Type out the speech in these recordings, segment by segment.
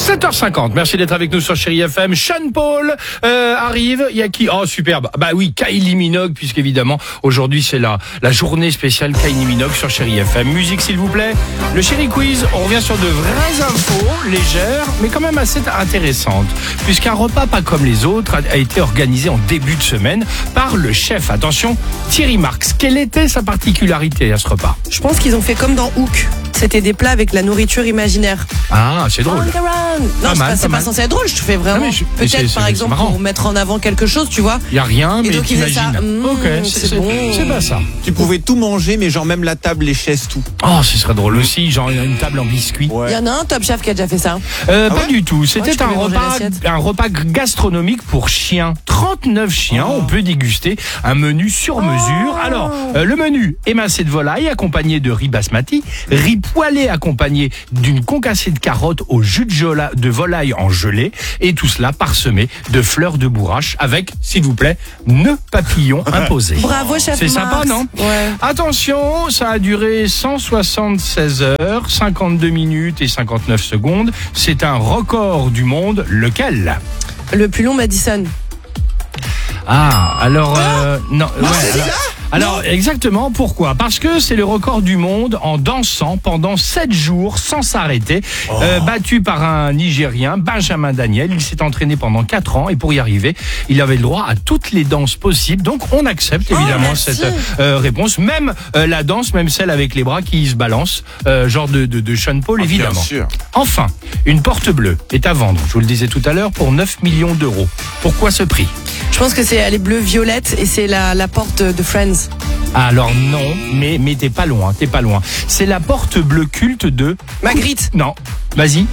7h50, merci d'être avec nous sur Chérie FM. Sean Paul arrive, il y a qui? Oh superbe, bah oui, Kylie Minogue, puisqu'évidemment aujourd'hui c'est la journée spéciale Kylie Minogue sur Chérie FM. Musique s'il vous plaît, le Chérie Quiz, on revient sur de vraies infos, légères, mais quand même assez intéressantes, puisqu'un repas pas comme les autres a été organisé en début de semaine par le chef, attention, Thierry Marx. Quelle était sa particularité à ce repas? Je pense qu'ils ont fait comme dans Hook. C'était des plats avec la nourriture imaginaire. Ah, c'est drôle. Non, c'est pas censé être drôle. Je te fais vraiment. Peut-être par exemple pour mettre en avant quelque chose, tu vois. Il y a rien, et mais donc tu imagines. Ok, c'est bon. C'est pas ça. Tu pouvais tout manger, mais genre même la table, les chaises, tout. Oh, ce serait drôle aussi, genre une table en biscuit. Ouais. Il y en a un Top Chef qui a déjà fait ça. Pas du tout. C'était Ouais, un repas gastronomique pour chiens. 39 chiens. On peut déguster un menu sur mesure. Alors, le menu émincé de volaille accompagné de riz basmati, riz poêlé accompagné d'une concassée de carottes au jus de volaille en gelée, et tout cela parsemé de fleurs de bourrache avec, s'il vous plaît, nœud papillon imposé. Bravo, chef. C'est sympa, Marx. non? Ouais. Attention, ça a duré 176 heures, 52 minutes et 59 secondes. C'est un record du monde. Lequel? Le plus long, Madison. Ah, alors, non, ouais, alors exactement, pourquoi? Parce que c'est le record du monde en dansant pendant 7 jours sans s'arrêter, battu par un Nigérien, Benjamin Daniel. Il s'est entraîné pendant 4 ans et pour y arriver, il avait le droit à toutes les danses possibles. Donc on accepte évidemment cette réponse, même la danse, même celle avec les bras qui se balancent, genre de Sean Paul évidemment. Bien sûr. Enfin, une porte bleue est à vendre, je vous le disais tout à l'heure, pour 9 millions d'euros. Pourquoi ce prix? Je pense que elle est bleu-violette et c'est la porte de Friends. Alors non, mais t'es pas loin, C'est la porte bleue culte de... Magritte. Non, vas-y.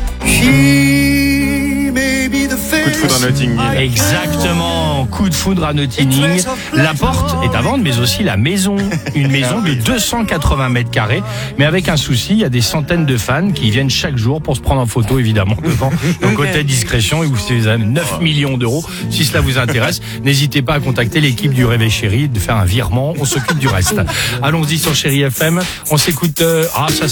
Coup de foudre à Notting Hill. Exactement, coup de foudre à Notting Hill. La porte est à vendre, mais aussi la maison. Une maison de 280 mètres carrés. Mais avec un souci, il y a des centaines de fans qui viennent chaque jour pour se prendre en photo, évidemment, devant. Donc, côté discrétion, et vous avez 9 millions d'euros. Si cela vous intéresse, n'hésitez pas à contacter l'équipe du Réveil Chéri, de faire un virement. On s'occupe du reste. Allons-y sur Chéri FM. On s'écoute, ça